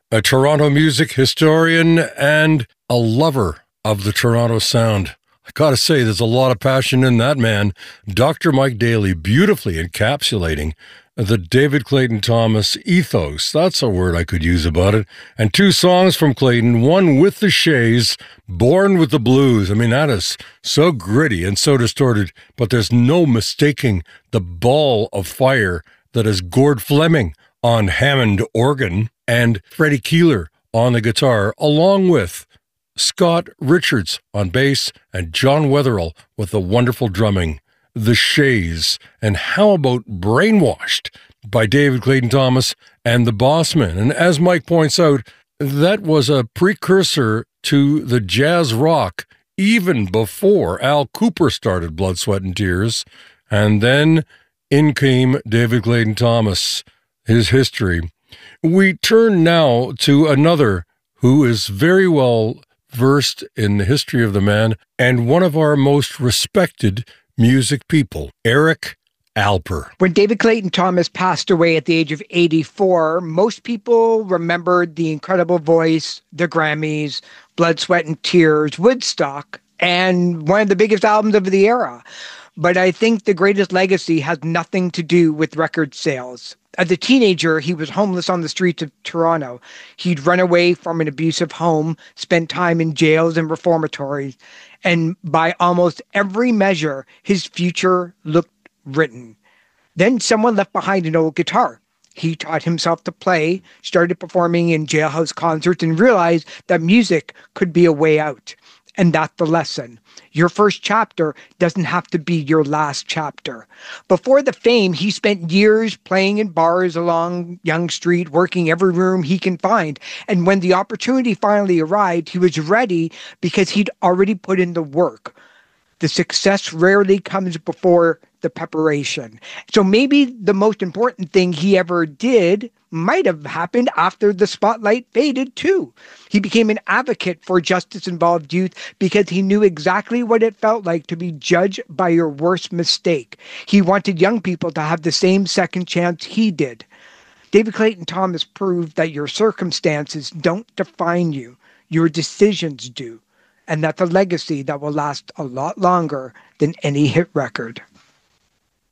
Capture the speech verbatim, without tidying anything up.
a Toronto music historian and a lover of the Toronto sound. I gotta say, there's a lot of passion in that man. Doctor Mike Daly, beautifully encapsulating the David Clayton Thomas ethos. That's a word I could use about it. And two songs from Clayton, one with the Shays, Born with the Blues. I mean, that is so gritty and so distorted, but there's no mistaking the ball of fire that is Gord Fleming on Hammond organ and Freddie Keeler on the guitar, along with Scott Richards on bass and John Weatherall with the wonderful drumming. The Shays, and how about Brainwashed by David Clayton Thomas and the Bossmen? And as Mike points out, that was a precursor to the jazz rock even before Al Cooper started Blood, Sweat, and Tears. And then in came David Clayton Thomas, his history. We turn now to another who is very well versed in the history of the man and one of our most respected music people, Eric Alper. When David Clayton Thomas passed away at the age of eighty-four, most people remembered the incredible voice, the Grammys, Blood, Sweat, and Tears, Woodstock, and one of the biggest albums of the era. But I think the greatest legacy has nothing to do with record sales. As a teenager, he was homeless on the streets of Toronto. He'd run away from an abusive home, spent time in jails and reformatories, and by almost every measure, his future looked written. Then someone left behind an old guitar. He taught himself to play, started performing in jailhouse concerts, and realized that music could be a way out. And that's the lesson. Your first chapter doesn't have to be your last chapter. Before the fame, he spent years playing in bars along Yonge Street, working every room he can find. And when the opportunity finally arrived, he was ready because he'd already put in the work. The success rarely comes before the preparation. So maybe the most important thing he ever did might have happened after the spotlight faded too. He became an advocate for justice-involved youth because he knew exactly what it felt like to be judged by your worst mistake. He wanted young people to have the same second chance he did. David Clayton Thomas proved that your circumstances don't define you. Your decisions do. And that's a legacy that will last a lot longer than any hit record.